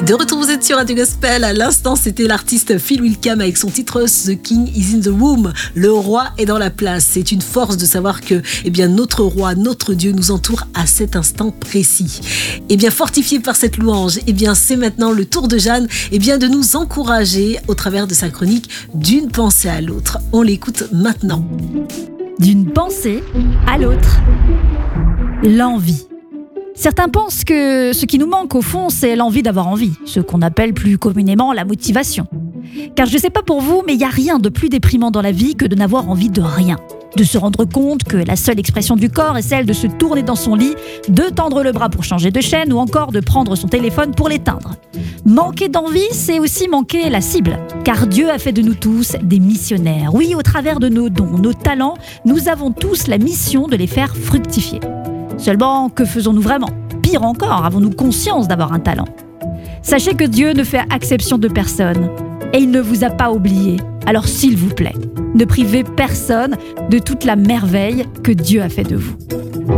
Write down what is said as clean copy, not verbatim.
De retour, vous êtes sur Radio Gospel. À l'instant, c'était l'artiste Phil Wickham avec son titre The King is in the Room. Le roi est dans la place. C'est une force de savoir que, notre roi, notre Dieu nous entoure à cet instant précis. Fortifié par cette louange, c'est maintenant le tour de Jeanne, de nous encourager au travers de sa chronique d'une pensée à l'autre. On l'écoute maintenant. D'une pensée à l'autre. L'envie. Certains pensent que ce qui nous manque au fond, c'est l'envie d'avoir envie, ce qu'on appelle plus communément la motivation. Car je ne sais pas pour vous, mais il n'y a rien de plus déprimant dans la vie que de n'avoir envie de rien. De se rendre compte que la seule expression du corps est celle de se tourner dans son lit, de tendre le bras pour changer de chaîne ou encore de prendre son téléphone pour l'éteindre. Manquer d'envie, c'est aussi manquer la cible. Car Dieu a fait de nous tous des missionnaires. Oui, au travers de nos dons, nos talents, nous avons tous la mission de les faire fructifier. Seulement, que faisons-nous vraiment ? Pire encore, avons-nous conscience d'avoir un talent ? Sachez que Dieu ne fait exception de personne et il ne vous a pas oublié. Alors s'il vous plaît, ne privez personne de toute la merveille que Dieu a fait de vous.